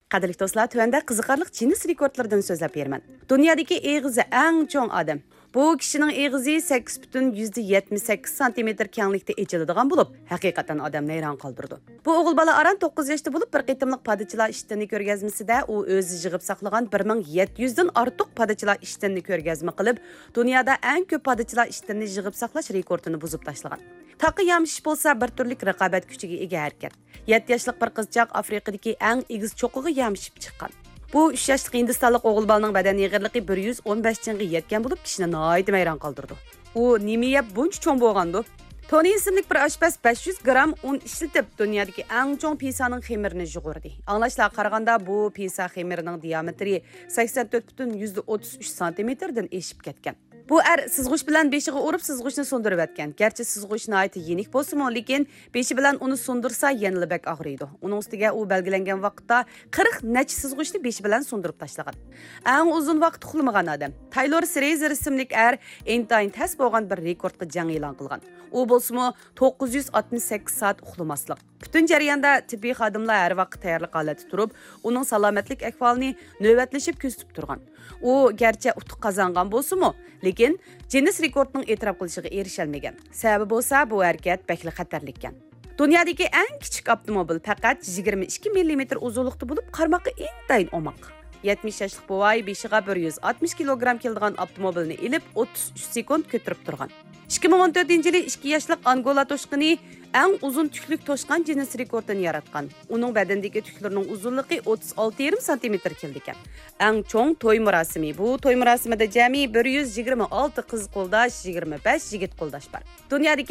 Qadrli do'stlar, tövəndə qiziqarlıq cins rekordlardan so'zlab beraman. Dunyodagi eg'izi eng cho'ng odam. Bu kishining eg'izi 8,78 cm kenglikda echiladigan bo'lib, haqiqatan odamni hayron qoldirdi. Bu o'g'il bola aran 9 yoshda bo'lib, bir qitimliq padachilar ishtirni ko'rgazmasida u o'zi yig'ib saqlagan 1700 dan ortiq padachilar ishtirni ko'rgazma qilib, dunyoda eng ko'p padachilar ishtirni yig'ib saqlash rekordini buzib tashlagan. Taqi yamshish bo'lsa bir turlik raqobat kuchiga ega harakat. 7 yoshlik bir qizchaq Afrikadagi eng egiz cho'qiga yamshib chiqqan. Bu 3 yoshlik Hindistonlik o'g'il bolaning badan yig'irligi 115 chingga yetgan bo'lib, kishini nihoyat hayron qoldirdi. U nima yeb buncha cho'ng bo'lgandi? Tony ismli bir oshpaz 500 gram un ishlatib, dunyodagi eng cho'ng pisaning xemirini yug'urdi. Anglashlarga qaraganda bu pisa xemirining diametri 84,33 cm dan eshib ketgan. Bu sizg'uch bilan beshiga urib sizg'uchni so'ndirib atgan. Garchi sizg'uch nihoyat yenik bo'lsa-mu, lekin beshi bilan uni so'ndirsa yanada bak og'riydi. Uning ustiga u belgilangan vaqtda 40 necha sizg'uchni beshi bilan so'ndirib tashlagan. Eng uzun vaqt uxlamagan odam. Taylor Fraser ismli intayin tas bo'lgan bir rekordga jang e'lon qilgan. U bo'lsa-mu 968 soat uxlamaslik. Butun jarayonda tibbiy xodimlar har vaqt tayyorlik holatda turib, uning salomatlik ahvolini navbatlashib kuzatib turgan. U garchi utuq qozongan bo'lsa-mu, lekin Guinness rekordning e'tirof qilishiga erisha olmagan. Sababi bo'lsa, bu harakat bakli xatarli ekan. Dunyodagi eng kichik avtomobil faqat 22 mm uzunlikda bo'lib, qarmoqqa intayin omoq. 70 yoshlik bovoy beshiga 160 kg keladigan avtomobilni ilib 33 sekund ko'tarib turgan. 2014-yili 2 yoshlik Angola toshqini eng uzun tüklük toshqan Guinness rekordini yaratgan. Uning badandagi tüklarining uzunligi 36,5 cm keldikan. Eng cho'ng to'y murosimi. Bu to'y murosimida jami 126 qiz qo'ldosh, 25 yigit qo'ldosh bor. Dunyodagi